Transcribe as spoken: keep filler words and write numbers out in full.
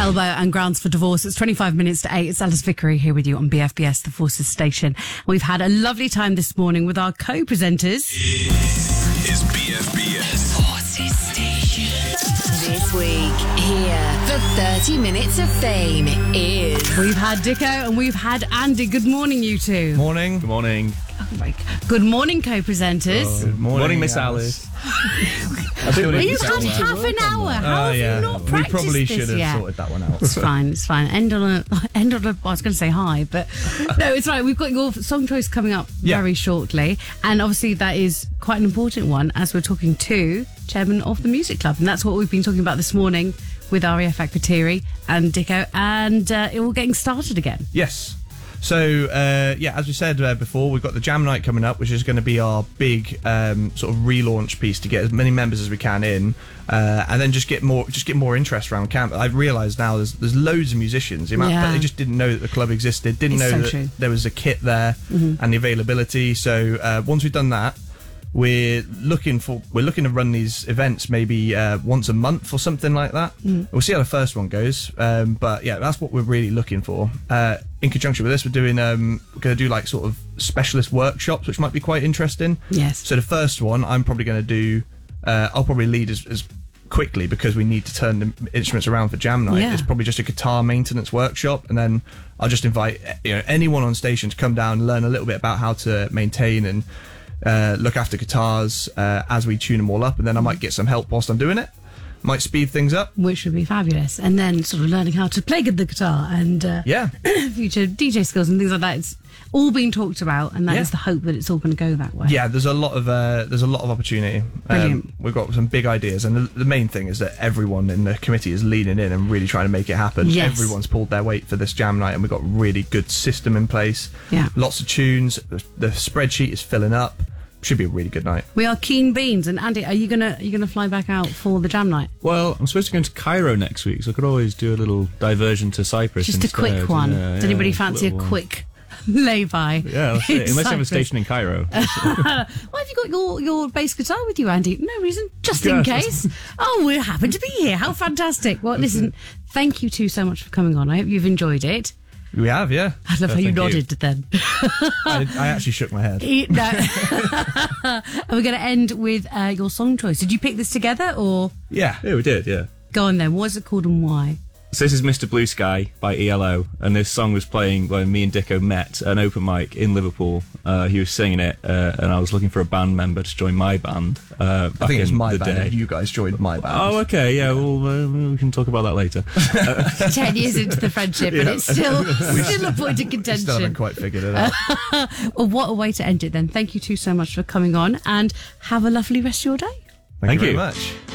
Elbow and Grounds for Divorce. It's twenty-five minutes to eight. It's Alice Vickery here with you on B F B S, the Forces Station. We've had a lovely time this morning with our co-presenters. Is B F B S Forces Station. This week, here for thirty minutes of fame is... We've had Dicko and we've had Andy. Good morning, you two. Morning. Good morning. Oh my, good morning, co-presenters. Good morning, Morning, Miss Alice. Alice. Well, you've had half an hour. How Oh, have yeah. you not We practiced probably this should have yet? sorted that one out. It's fine, it's fine. End on a, end on a, I was going to say hi, but no, it's right. We've got your song choice coming up Yeah. very shortly. And obviously that is quite an important one as we're talking to Chairman of the Music Club. And that's what we've been talking about this morning with R A F Akrotiri and Dicko. And uh, it all getting started again. Yes. So, uh, yeah, as we said uh, before, we've got the Jam Night coming up, which is going to be our big um, sort of relaunch piece to get as many members as we can in, uh, and then just get more, just get more interest around camp. I've realised now there's there's loads of musicians. The amount Yeah. that they just didn't know that the club existed, didn't It's know so that true. there was a kit there Mm-hmm. and the availability. So uh, once we've done that, we're looking for we're looking to run these events maybe uh, once a month or something like that. Mm. We'll see how the first one goes, um, but yeah, that's what we're really looking for. Uh, in conjunction with this, we're doing um, we're going to do like sort of specialist workshops, which might be quite interesting. Yes. So the first one, I'm probably going to do. Uh, I'll probably lead as, as quickly because we need to turn the instruments around for Jam Night. Yeah. It's probably just a guitar maintenance workshop, and then I'll just invite you know anyone on station to come down and learn a little bit about how to maintain and uh, look after guitars uh, as we tune them all up, and then I might get some help whilst I'm doing it. Might speed things up. Which would be fabulous. And then sort of learning how to play the guitar and uh, Yeah. future D J skills and things like that. It's all being talked about, and that is Yeah. the hope that it's all going to go that way. Yeah, there's a lot of uh, there's a lot of opportunity. Brilliant. Um, we've got some big ideas, and the, the main thing is that everyone in the committee is leaning in and really trying to make it happen. Yes. Everyone's pulled their weight for this Jam Night, and we've got a really good system in place. Yeah. Lots of tunes. The, the spreadsheet is filling up. Should be a really good night. We are keen beans. And Andy, are you gonna are you gonna fly back out for the Jam Night? Well, I'm supposed to go into Cairo next week, so I could always do a little diversion to Cyprus Just instead. a quick one. Yeah, Does yeah, anybody just fancy a little one. quick lay-by? Yeah, that's it. in Unless you have a Cyprus? station in Cairo. Why have you got your, your bass guitar with you, Andy? No reason, just in Yeah. case. Oh, we happen to be here. How fantastic. Well, listen, thank you two so much for coming on. I hope you've enjoyed it. We have, yeah. I love how you thank you. nodded then. I, I actually shook my head. E- no. And we're going to end with uh, your song choice. Did you pick this together or Yeah. Yeah, we did, yeah. go on then? What's it called and why? So this is Mister Blue Sky by E L O, and this song was playing when me and Dicko met at an open mic in Liverpool. Uh, he was singing it, uh, and I was looking for a band member to join my band. Uh, back I think it's in my the band. day. and You guys joined my band. Oh, okay, yeah. Well, uh, we can talk about that later. Ten years into the friendship, and it's still still a point of We still haven't contention. quite figured it out. Well, what a way to end it then. Thank you two so much for coming on, and have a lovely rest of your day. Thank, Thank you very you. much.